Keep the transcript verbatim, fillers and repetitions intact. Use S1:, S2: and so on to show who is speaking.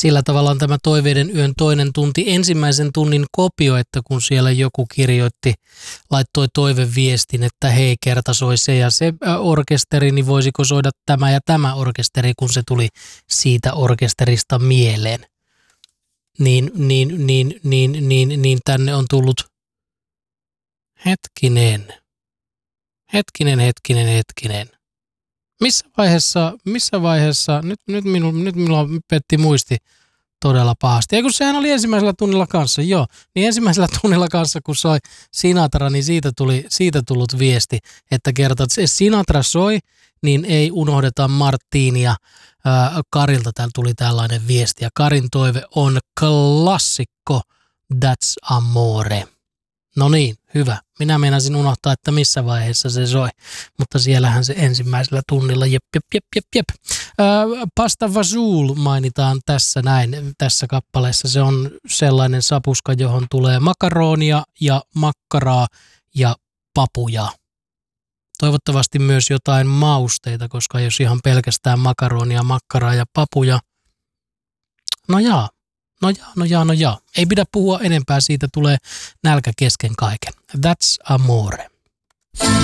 S1: Sillä tavalla on tämä Toiveiden yön toinen tunti ensimmäisen tunnin kopio, että kun siellä joku kirjoitti, laittoi toiveviestin, että hei, kerta soi se ja se orkesteri, niin voisiko soida tämä ja tämä orkesteri, kun se tuli siitä orkesterista mieleen. Niin, niin, niin, niin, niin, niin tänne on tullut hetkinen, hetkinen, hetkinen, hetkinen. Missä vaiheessa, missä vaiheessa, nyt, nyt, minu, nyt minulla petti muisti todella pahasti. Ja kun sehän oli ensimmäisellä tunnilla kanssa, joo, niin ensimmäisellä tunnilla kanssa, kun soi Sinatra, niin siitä tuli, siitä tullut viesti, että kerta, että Sinatra soi, niin ei unohdeta Martinia. Ää, Karilta täällä tuli tällainen viesti, ja Karin toive on klassikko That's Amore. No niin, hyvä. Minä meinasin unohtaa, että missä vaiheessa se soi, mutta siellähän se ensimmäisellä tunnilla, jep, jep, jep, jep, jep. Ää, Pasta Fazool mainitaan tässä näin, tässä kappaleessa. Se on sellainen sapuska, johon tulee makaronia ja makkaraa ja papuja. Toivottavasti myös jotain mausteita, koska jos ihan pelkästään makaronia, makkaraa ja papuja, no jaa. No jaa, no jaa, no jaa. Ei pidä puhua enempää, siitä tulee nälkä kesken kaiken. That's Amore.